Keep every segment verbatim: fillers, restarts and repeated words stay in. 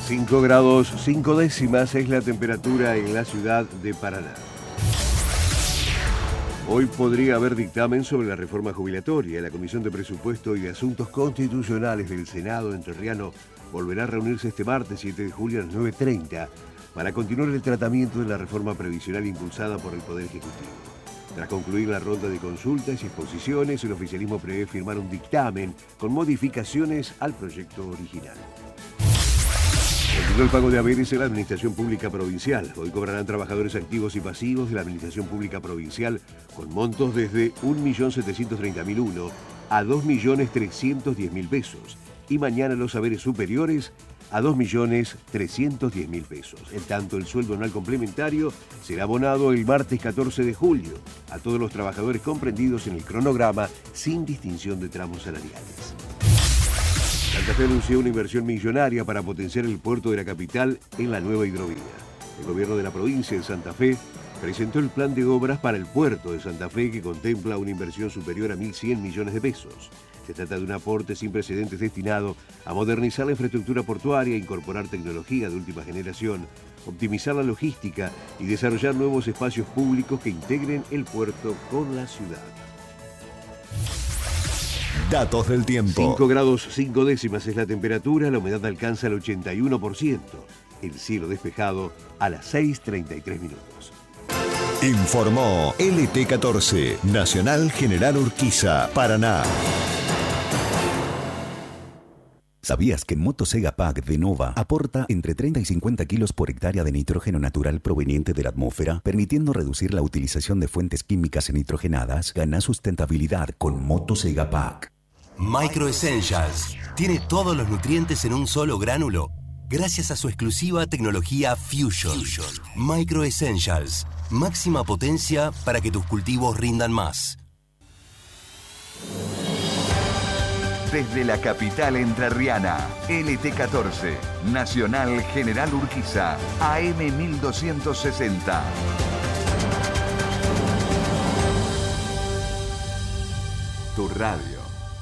cinco grados cinco décimas es la temperatura en la ciudad de Paraná. Hoy podría haber dictamen sobre la reforma jubilatoria. La Comisión de Presupuesto y de Asuntos Constitucionales del Senado entrerriano volverá a reunirse este martes siete de julio a las nueve treinta para continuar el tratamiento de la reforma previsional impulsada por el Poder Ejecutivo. Tras concluir la ronda de consultas y exposiciones, el oficialismo prevé firmar un dictamen con modificaciones al proyecto original. Continuó el pago de haberes en la Administración Pública Provincial. Hoy cobrarán trabajadores activos y pasivos de la Administración Pública Provincial con montos desde un millón setecientos treinta mil uno a dos millones trescientos diez mil pesos y mañana los haberes superiores a dos millones trescientos diez mil pesos. En tanto, el sueldo anual complementario será abonado el martes catorce de julio a todos los trabajadores comprendidos en el cronograma sin distinción de tramos salariales. Santa Fe anunció una inversión millonaria para potenciar el puerto de la capital en la nueva hidrovía. El gobierno de la provincia de Santa Fe presentó el plan de obras para el puerto de Santa Fe que contempla una inversión superior a mil cien millones de pesos. Se trata de un aporte sin precedentes destinado a modernizar la infraestructura portuaria, incorporar tecnología de última generación, optimizar la logística y desarrollar nuevos espacios públicos que integren el puerto con la ciudad. Datos del tiempo. cinco grados cinco décimas es la temperatura, la humedad alcanza el ochenta y uno por ciento. El cielo despejado a las seis treinta y tres minutos. Informó L T catorce, Nacional General Urquiza, Paraná. ¿Sabías que Motosega Pack de Nova aporta entre treinta y cincuenta kilos por hectárea de nitrógeno natural proveniente de la atmósfera, permitiendo reducir la utilización de fuentes químicas nitrogenadas? Gana sustentabilidad con Motosega Pack. Micro Essentials tiene todos los nutrientes en un solo gránulo gracias a su exclusiva tecnología Fusion. Fusion. Micro Essentials, máxima potencia para que tus cultivos rindan más. Desde la capital entrerriana, L T catorce, Nacional General Urquiza, A M mil doscientos sesenta. Tu radio.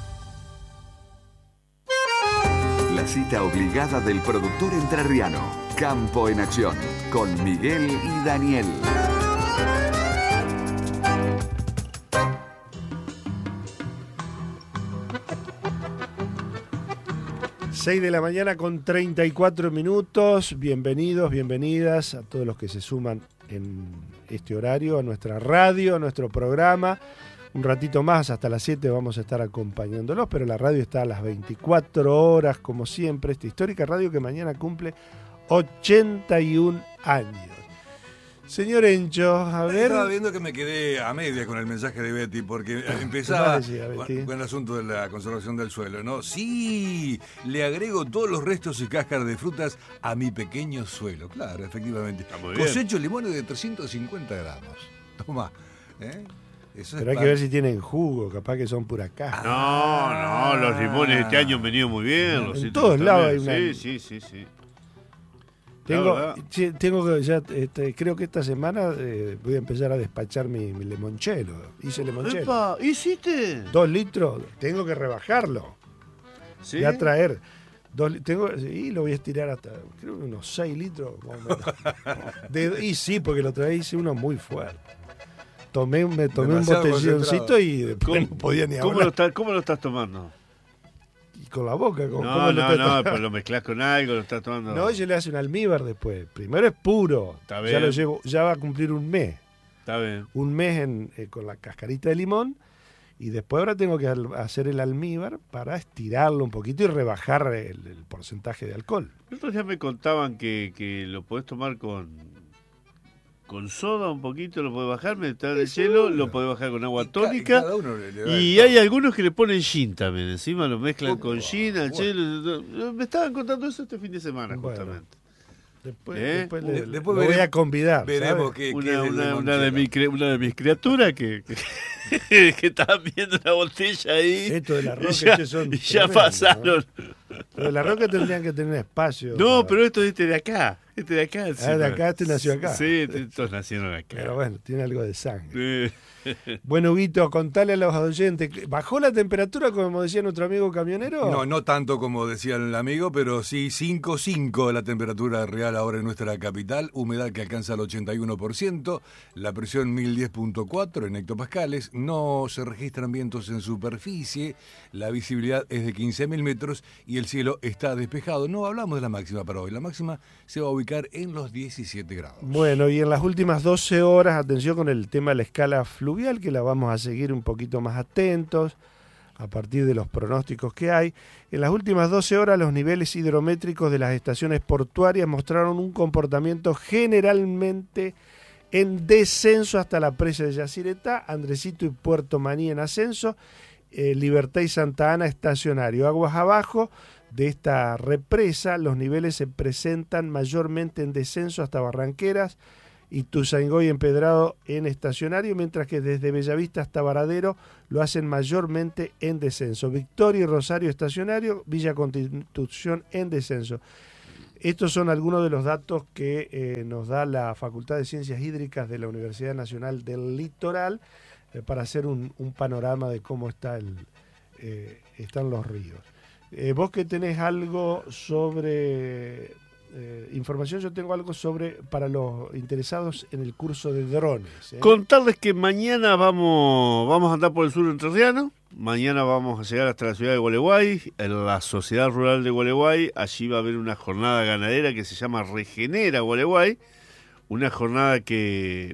La cita obligada del productor entrerriano. Campo en Acción, con Miguel y Daniel. seis de la mañana con treinta y cuatro minutos. Bienvenidos, bienvenidas a todos los que se suman en este horario, a nuestra radio, a nuestro programa. Un ratito más, hasta las siete vamos a estar acompañándolos, pero la radio está a las veinticuatro horas, como siempre. Esta histórica radio que mañana cumple ochenta y un años. Señor Encho, a ver... Estaba viendo que me quedé a media con el mensaje de Betty, porque empezaba decía, Betty? con, con el asunto de la conservación del suelo, ¿no? Sí, le agrego todos los restos y cáscaras de frutas a mi pequeño suelo. Claro, efectivamente. Cosecho limones de trescientos cincuenta gramos. Toma, ¿eh? Eso Pero hay para... que ver si tienen jugo, capaz que son pura cáscara. No, no, los limones este año han venido muy bien. Los en todos lados hay una... Sí, sí, sí, sí. Tengo, sí, tengo que ya, este, creo que esta semana eh, voy a empezar a despachar mi, mi limonchelo. Hice limonchelo. Epa, ¿hiciste? Dos litros, tengo que rebajarlo. ¿Sí? Voy a traer. Dos, tengo, y lo voy a estirar hasta, creo que unos seis litros. De, y sí, porque lo traí, hice uno muy fuerte. Tomé, me tomé demasiado un botelloncito y después no podía ni ¿Cómo hablar. Lo está, ¿Cómo lo estás tomando? Y con la boca. Con, no, ¿cómo no, lo no, pero lo mezclas con algo, lo estás tomando. No, yo le hace un almíbar después. Primero es puro. Está bien. Ya lo llevo, ya va a cumplir un mes. Está bien. Un mes en, eh, con la cascarita de limón. Y después ahora tengo que al, hacer el almíbar para estirarlo un poquito y rebajar el, el porcentaje de alcohol. El otro día me contaban que, que lo podés tomar con... Con soda un poquito lo podés bajar, meter el hielo, lo podés bajar con agua tónica. Y, cada uno le, le y hay algunos que le ponen gin también, encima lo mezclan uh, con gin, al hielo. Me estaban contando eso este fin de semana, bueno, justamente. Después, ¿Eh? después, le, después lo voy a convidar. Veremos que, una, una, una, de mi, una de mis criaturas que, que, que estaban viendo una botella ahí. Esto de la roca, y ya, son y ya pasaron. ¿no? Pero de la roca tendrían que tener espacio. No, para... pero esto es este de acá. Este de acá. Ah, de acá, este nació acá. Sí, todos nacieron acá. Pero bueno, tiene algo de sangre. Sí. Bueno, Huguito, contale a los oyentes, ¿bajó la temperatura como decía nuestro amigo camionero? No, no tanto como decía el amigo, pero sí cinco cinco la temperatura real ahora en nuestra capital, humedad que alcanza el ochenta y uno por ciento, la presión mil diez punto cuatro en hectopascales, no se registran vientos en superficie, la visibilidad es de quince mil metros y el cielo está despejado. No hablamos de la máxima para hoy, la máxima se va a ubicar en los diecisiete grados. Bueno, y en las últimas doce horas, atención con el tema de la escala fluvial, que la vamos a seguir un poquito más atentos a partir de los pronósticos que hay. En las últimas doce horas los niveles hidrométricos de las estaciones portuarias mostraron un comportamiento generalmente en descenso hasta la presa de Yacyretá, Andresito y Puerto Maní en ascenso, eh, Libertad y Santa Ana estacionario. Aguas abajo de esta represa los niveles se presentan mayormente en descenso hasta Barranqueras, Ituzaingó y Empedrado en estacionario, mientras que desde Bellavista hasta Varadero lo hacen mayormente en descenso. Victoria y Rosario estacionario, Villa Constitución en descenso. Estos son algunos de los datos que eh, nos da la Facultad de Ciencias Hídricas de la Universidad Nacional del Litoral eh, para hacer un, un panorama de cómo está el, eh, están los ríos. Eh, vos que tenés algo sobre... Eh, información, yo tengo algo sobre para los interesados en el curso de drones. ¿eh? Contarles que mañana vamos vamos a andar por el sur entrerriano, mañana vamos a llegar hasta la ciudad de Gualeguay, en la Sociedad Rural de Gualeguay, allí va a haber una jornada ganadera que se llama Regenera Gualeguay, una jornada que,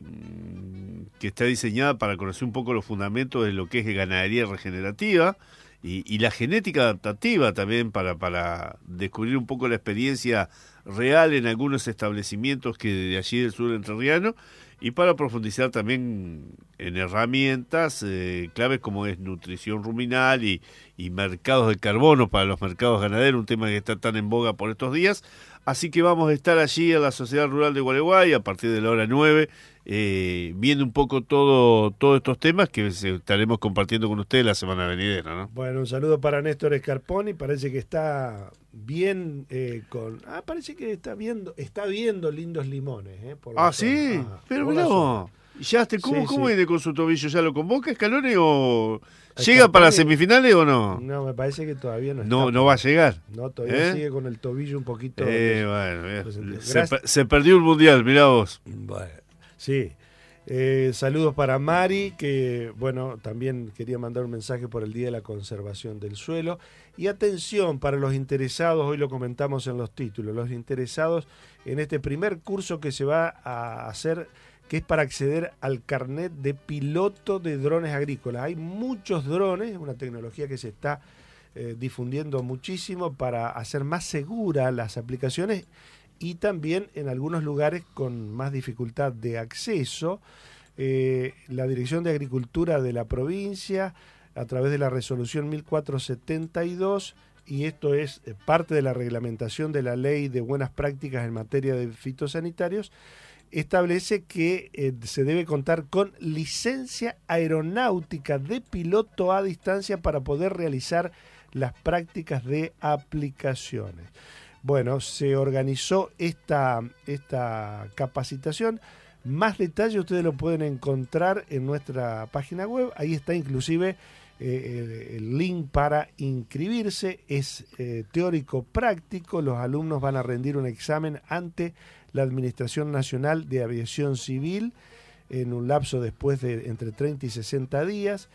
que está diseñada para conocer un poco los fundamentos de lo que es ganadería regenerativa y, y la genética adaptativa también para, para descubrir un poco la experiencia real en algunos establecimientos que de allí del sur entrerriano y para profundizar también en herramientas eh, claves como es nutrición ruminal y, y mercados de carbono para los mercados ganaderos, un tema que está tan en boga por estos días. Así que vamos a estar allí en la Sociedad Rural de Gualeguay a partir de la hora nueve, eh, viendo un poco todo todos estos temas que estaremos compartiendo con ustedes la semana venidera, ¿no? Bueno, un saludo para Néstor Escarponi, parece que está bien eh, con... Ah, parece que está viendo está viendo lindos limones. Eh, por ah, sí, ah, pero mirá vos, ya te, ¿cómo, sí, ¿cómo sí. viene con su tobillo? ¿Ya lo convoca Scaloni o llega para semifinales o no? No, me parece que todavía no está. No, no va a llegar. No, todavía ¿Eh? sigue con el tobillo un poquito... Eh, bueno, pues, se, se perdió el mundial, mirá vos. Bueno, sí. Eh, saludos para Mari, que bueno, también quería mandar un mensaje por el Día de la Conservación del Suelo. Y atención para los interesados, hoy lo comentamos en los títulos, los interesados en este primer curso que se va a hacer, que es para acceder al carnet de piloto de drones agrícolas. Hay muchos drones, una tecnología que se está eh, difundiendo muchísimo para hacer más seguras las aplicaciones y también en algunos lugares con más dificultad de acceso. Eh, la Dirección de Agricultura de la provincia, a través de la resolución mil cuatrocientos setenta y dos, y esto es parte de la reglamentación de la Ley de Buenas Prácticas en materia de fitosanitarios, establece que eh, se debe contar con licencia aeronáutica de piloto a distancia para poder realizar las prácticas de aplicaciones. Bueno, se organizó esta, esta capacitación. Más detalles ustedes lo pueden encontrar en nuestra página web. Ahí está inclusive eh, el link para inscribirse. Es eh, teórico práctico. Los alumnos van a rendir un examen ante la Administración Nacional de Aviación Civil en un lapso después de entre treinta y sesenta días.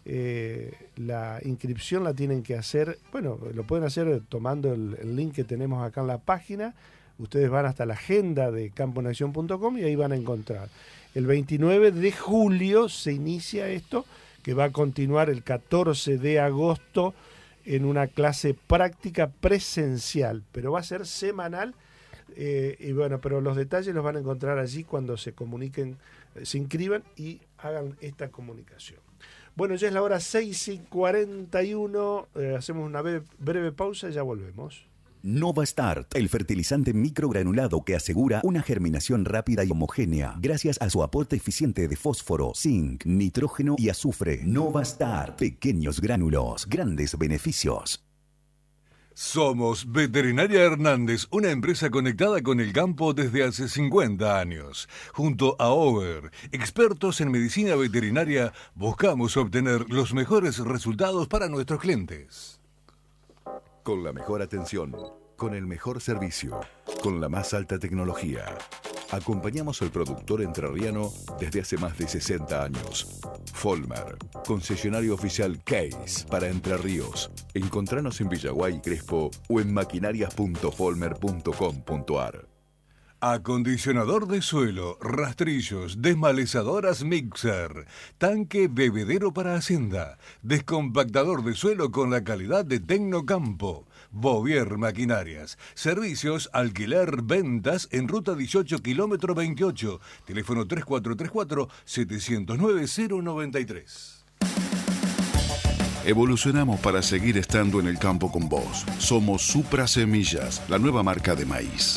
Eh, la inscripción la tienen que hacer, bueno, lo pueden hacer tomando el, el link que tenemos acá en la página. Ustedes van hasta la agenda de campo en acción punto com y ahí van a encontrar. El veintinueve de julio se inicia esto, que va a continuar el catorce de agosto en una clase práctica presencial, pero va a ser semanal. Eh, y bueno, pero los detalles los van a encontrar allí cuando se comuniquen, se inscriban y hagan esta comunicación. Bueno, ya es la hora seis y cuarenta y uno, eh, hacemos una breve, breve pausa y ya volvemos. Nova Start, el fertilizante microgranulado que asegura una germinación rápida y homogénea gracias a su aporte eficiente de fósforo, zinc, nitrógeno y azufre. Nova Start, pequeños gránulos, grandes beneficios. Somos Veterinaria Hernández, una empresa conectada con el campo desde hace cincuenta años. Junto a Over, expertos en medicina veterinaria, buscamos obtener los mejores resultados para nuestros clientes. Con la mejor atención, con el mejor servicio, con la más alta tecnología. Acompañamos al productor entrerriano desde hace más de sesenta años. Folmer, concesionario oficial Case para Entre Ríos. Encontranos en Villaguay y Crespo o en maquinarias punto folmer punto com punto ar. Acondicionador de suelo, rastrillos, desmalezadoras Mixer, tanque bebedero para hacienda, descompactador de suelo con la calidad de Tecnocampo, Bovier Maquinarias, servicios, alquiler, ventas en ruta dieciocho, kilómetro veintiocho, teléfono tres cuatro tres cuatro, siete cero nueve, cero nueve tres. Evolucionamos para seguir estando en el campo con vos. Somos Supra Semillas, la nueva marca de maíz.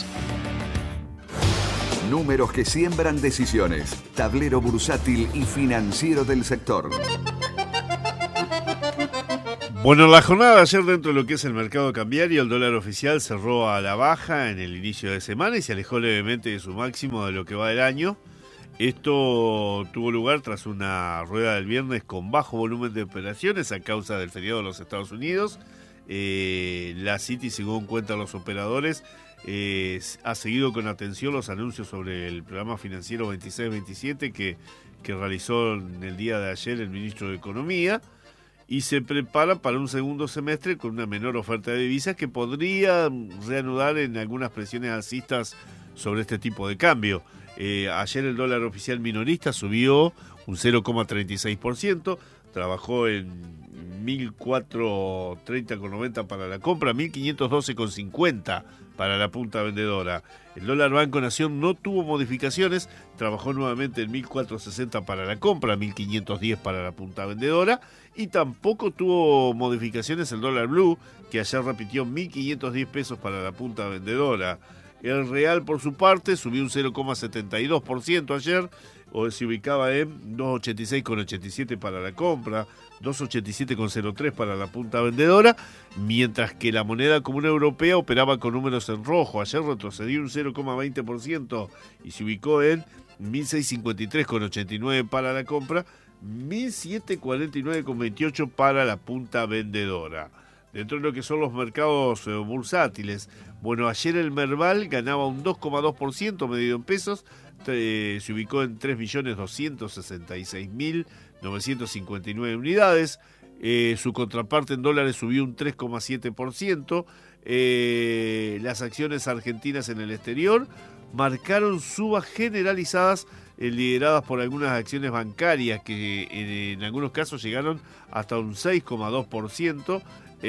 Números que siembran decisiones. Tablero bursátil y financiero del sector. Bueno, la jornada de ayer dentro de lo que es el mercado cambiario, el dólar oficial cerró a la baja en el inicio de semana y se alejó levemente de su máximo de lo que va del año. Esto tuvo lugar tras una rueda del viernes con bajo volumen de operaciones a causa del feriado de los Estados Unidos. Eh, la Citi, según cuentan los operadores, eh, ha seguido con atención los anuncios sobre el programa financiero veintiséis veintisiete que, que realizó en el día de ayer el ministro de Economía y se prepara para un segundo semestre con una menor oferta de divisas que podría reanudar en algunas presiones alcistas sobre este tipo de cambio. Eh, ayer el dólar oficial minorista subió un cero coma treinta y seis por ciento, trabajó en mil cuatrocientos treinta con noventa para la compra, mil quinientos doce con cincuenta para la punta vendedora. El dólar Banco Nación no tuvo modificaciones, trabajó nuevamente en mil cuatrocientos sesenta para la compra, mil quinientos diez para la punta vendedora, y tampoco tuvo modificaciones el dólar Blue, que ayer repitió mil quinientos diez pesos para la punta vendedora. El real, por su parte, subió un cero coma setenta y dos por ciento ayer, o se ubicaba en doscientos ochenta y seis con ochenta y siete para la compra, doscientos ochenta y siete con cero tres para la punta vendedora, mientras que la moneda común europea operaba con números en rojo. Ayer retrocedió un cero coma veinte por ciento y se ubicó en mil seiscientos cincuenta y tres con ochenta y nueve para la compra, mil setecientos cuarenta y nueve con veintiocho para la punta vendedora. Dentro de lo que son los mercados eh, bursátiles, bueno, ayer el Merval ganaba un dos coma dos por ciento medido en pesos, eh, se ubicó en tres millones doscientos sesenta y seis mil novecientos cincuenta y nueve unidades, eh, su contraparte en dólares subió un tres coma siete por ciento, eh, las acciones argentinas en el exterior marcaron subas generalizadas eh, lideradas por algunas acciones bancarias que eh, en algunos casos llegaron hasta un seis coma dos por ciento.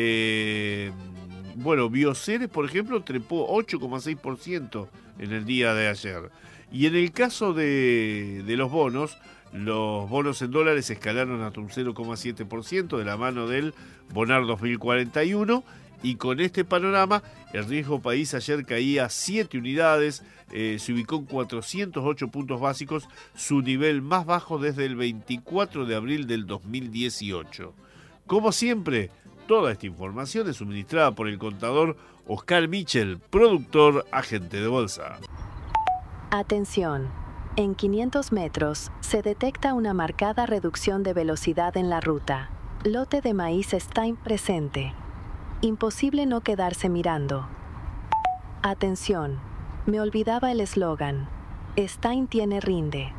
Eh, bueno, Bioceres, por ejemplo, trepó ocho coma seis por ciento en el día de ayer. Y en el caso de, de los bonos, los bonos en dólares escalaron hasta un cero coma siete por ciento de la mano del Bonar dos mil cuarenta y uno. Y con este panorama, el riesgo país ayer caía siete unidades, eh, se ubicó en cuatrocientos ocho puntos básicos, su nivel más bajo desde el veinticuatro de abril del dos mil dieciocho. Como siempre, toda esta información es suministrada por el contador Oscar Michel, productor agente de bolsa. Atención. En quinientos metros se detecta una marcada reducción de velocidad en la ruta. Lote de maíz Stein presente. Imposible no quedarse mirando. Atención. Me olvidaba el eslogan. Stein tiene rinde.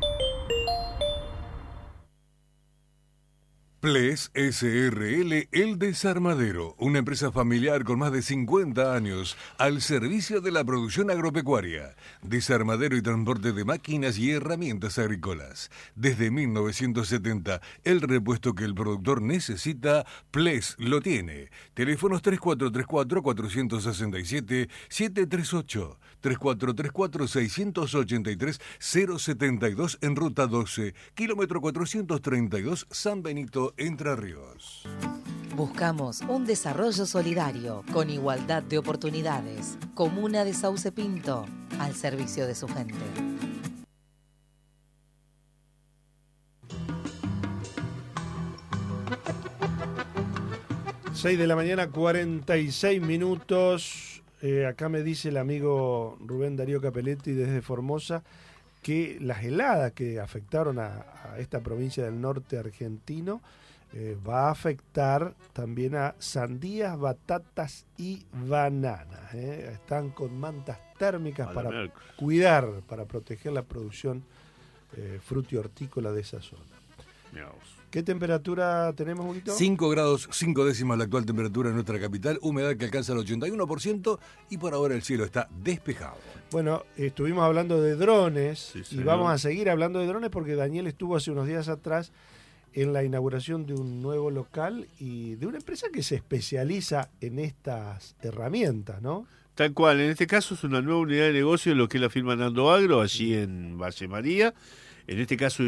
Ples S R L El Desarmadero, una empresa familiar con más de cincuenta años al servicio de la producción agropecuaria, desarmadero y transporte de máquinas y herramientas agrícolas. Desde mil novecientos setenta, el repuesto que el productor necesita, Ples lo tiene. Teléfonos tres cuatro tres cuatro, cuatro seis siete, siete tres ocho, tres cuatro tres cuatro, seis ocho tres, cero siete dos en ruta doce, kilómetro cuatrocientos treinta y dos, San Benito, Entre Ríos. Buscamos un desarrollo solidario con igualdad de oportunidades. Comuna de Sauce Pinto, al servicio de su gente. seis de la mañana, cuarenta y seis minutos. Eh, acá me dice el amigo Rubén Darío Capelletti desde Formosa que las heladas que afectaron a, a esta provincia del norte argentino eh, va a afectar también a sandías, batatas y bananas. Eh. Están con mantas térmicas para cuidar, para proteger la producción eh, frutihortícola de esa zona. ¿Qué temperatura tenemos, Huguito? cinco grados, cinco décimas la actual temperatura en nuestra capital, humedad que alcanza el ochenta y uno por ciento y por ahora el cielo está despejado. Bueno, estuvimos hablando de drones sí, y vamos a seguir hablando de drones porque Daniel estuvo hace unos días atrás en la inauguración de un nuevo local y de una empresa que se especializa en estas herramientas, ¿no? Tal cual, en este caso es una nueva unidad de negocio, lo que es la firma Nando Agro, allí en Valle María. En este caso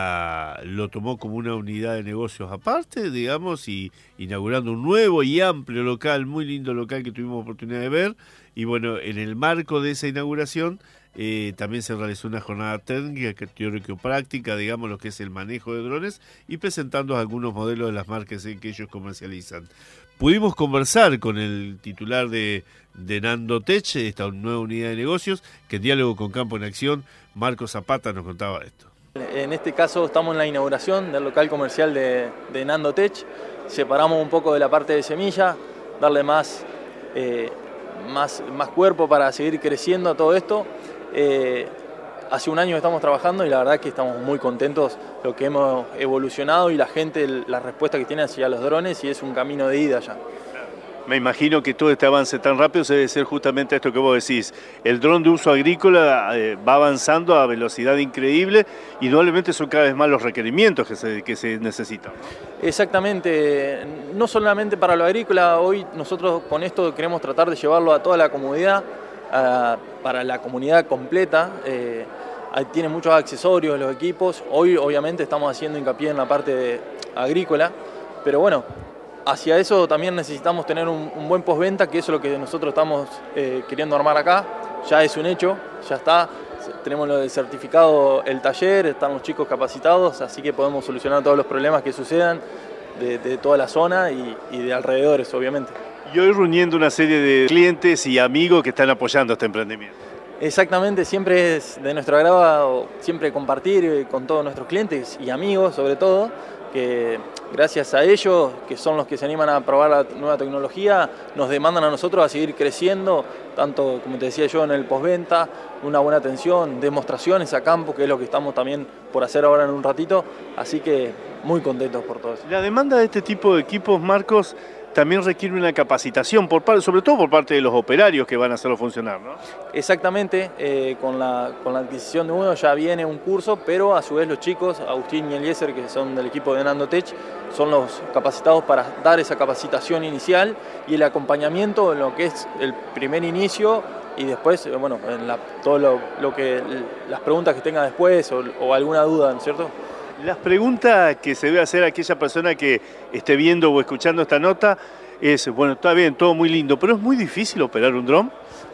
ya lo tomó como una unidad de negocios aparte, digamos, y inaugurando un nuevo y amplio local, muy lindo local que tuvimos oportunidad de ver. Y bueno, en el marco de esa inauguración eh, también se realizó una jornada técnica, teórico-práctica, digamos, lo que es el manejo de drones, y presentando algunos modelos de las marcas que ellos comercializan. Pudimos conversar con el titular de, de Nando Tech, esta nueva unidad de negocios, que en diálogo con Campo en Acción, Marcos Zapata nos contaba esto. En este caso estamos en la inauguración del local comercial de, de Nando Tech. Separamos un poco de la parte de semilla, darle más, eh, más, más cuerpo para seguir creciendo a todo esto. Eh, hace un año estamos trabajando y la verdad es que estamos muy contentos lo que hemos evolucionado y la gente, la respuesta que tiene hacia los drones, y es un camino de ida ya. Me imagino que todo este avance tan rápido se debe ser justamente esto que vos decís. El dron de uso agrícola eh, va avanzando a velocidad increíble y indudablemente son cada vez más los requerimientos que se, que se necesitan. Exactamente, no solamente para lo agrícola, hoy nosotros con esto queremos tratar de llevarlo a toda la comunidad, a, para la comunidad completa. Eh, tiene muchos accesorios, los equipos. Hoy obviamente estamos haciendo hincapié en la parte de agrícola, pero bueno, hacia eso también necesitamos tener un, un buen postventa, que eso es lo que nosotros estamos eh, queriendo armar acá. Ya es un hecho, ya está. Tenemos lo del certificado, el taller, están los chicos capacitados, así que podemos solucionar todos los problemas que sucedan de, de toda la zona y, y de alrededores, obviamente. Y hoy reuniendo una serie de clientes y amigos que están apoyando este emprendimiento. Exactamente, siempre es de nuestro agrado siempre compartir con todos nuestros clientes y amigos, sobre todo, que gracias a ellos, que son los que se animan a probar la nueva tecnología, nos demandan a nosotros a seguir creciendo, tanto, como te decía yo, en el postventa, una buena atención, demostraciones a campo, que es lo que estamos también por hacer ahora en un ratito, así que muy contentos por todo eso. La demanda de este tipo de equipos, Marcos, también requiere una capacitación, por parte, sobre todo por parte de los operarios que van a hacerlo funcionar, ¿no? Exactamente, eh, con, la, con la adquisición de uno ya viene un curso, pero a su vez los chicos, Agustín y Eliezer, que son del equipo de Nando Tech, son los capacitados para dar esa capacitación inicial y el acompañamiento en lo que es el primer inicio y después, bueno, en la, todo lo, lo que, las preguntas que tenga después o, o alguna duda, ¿no es cierto? Las preguntas que se debe hacer a aquella persona que esté viendo o escuchando esta nota es, bueno, está bien, todo muy lindo, pero ¿es muy difícil operar un dron?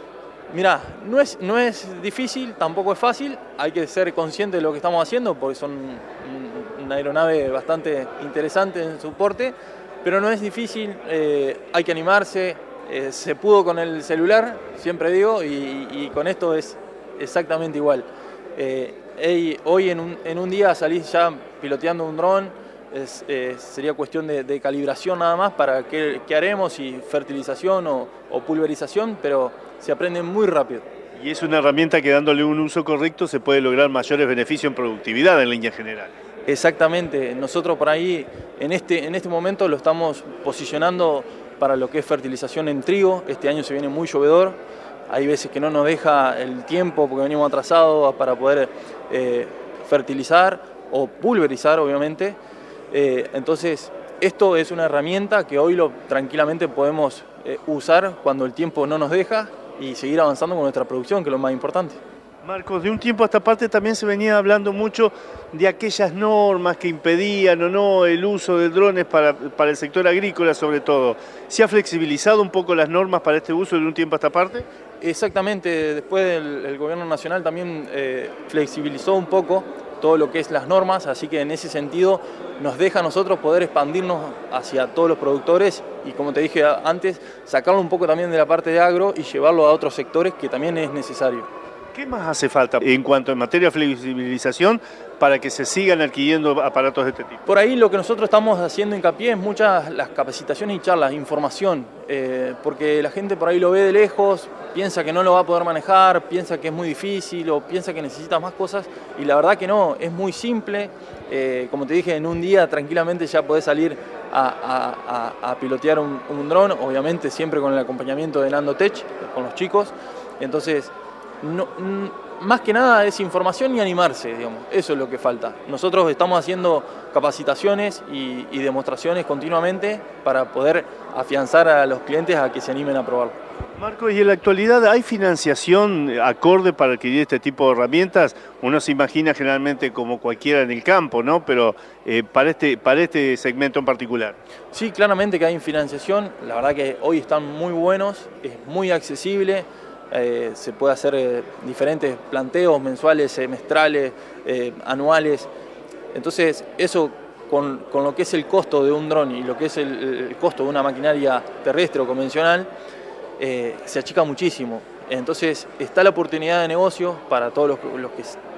Mirá, no es, no es difícil, tampoco es fácil, hay que ser consciente de lo que estamos haciendo porque son una aeronave bastante interesante en su porte, pero no es difícil, eh, hay que animarse, eh, se pudo con el celular, siempre digo, y, y con esto es exactamente igual. Eh, Hey, hoy en un, en un día salís ya piloteando un dron, es, eh, sería cuestión de, de calibración nada más para qué, qué haremos, si fertilización o, o pulverización, pero se aprende muy rápido. Y es una herramienta que dándole un uso correcto se puede lograr mayores beneficios en productividad en línea general. Exactamente, nosotros por ahí en este, en este momento lo estamos posicionando para lo que es fertilización en trigo. Este año se viene muy llovedor. Hay veces que no nos deja el tiempo porque venimos atrasados para poder eh, fertilizar o pulverizar, obviamente. Eh, entonces, esto es una herramienta que hoy lo, tranquilamente podemos eh, usar cuando el tiempo no nos deja y seguir avanzando con nuestra producción, que es lo más importante. Marcos, de un tiempo a esta parte también se venía hablando mucho de aquellas normas que impedían o no el uso de drones para, para el sector agrícola sobre todo. ¿Se ha flexibilizado un poco las normas para este uso de un tiempo a esta parte? Exactamente, después el, el gobierno nacional también eh, flexibilizó un poco todo lo que es las normas, así que en ese sentido nos deja a nosotros poder expandirnos hacia todos los productores y, como te dije antes, sacarlo un poco también de la parte de agro y llevarlo a otros sectores que también es necesario. ¿Qué más hace falta en cuanto a materia de flexibilización para que se sigan adquiriendo aparatos de este tipo? Por ahí lo que nosotros estamos haciendo hincapié es muchas las capacitaciones y charlas, información, eh, porque la gente por ahí lo ve de lejos, piensa que no lo va a poder manejar, piensa que es muy difícil o piensa que necesita más cosas y la verdad que no, es muy simple. Eh, como te dije, en un día tranquilamente ya podés salir a, a, a, a pilotear un, un dron, obviamente siempre con el acompañamiento de Nandotech, con los chicos. Entonces, no, más que nada es información y animarse, digamos, eso es lo que falta. Nosotros estamos haciendo capacitaciones y, y demostraciones continuamente para poder afianzar a los clientes a que se animen a probarlo. Marco, ¿y en la actualidad hay financiación acorde para adquirir este tipo de herramientas? Uno se imagina generalmente como cualquiera en el campo, ¿no? Pero eh, para, este, para este segmento en particular. Sí, claramente que hay financiación. La verdad que hoy están muy buenos, es muy accesible. Eh, se puede hacer eh, diferentes planteos mensuales, semestrales, eh, anuales. Entonces, eso con, con lo que es el costo de un dron y lo que es el, el costo de una maquinaria terrestre o convencional, Eh, se achica muchísimo. Entonces está la oportunidad de negocio para todos los, los que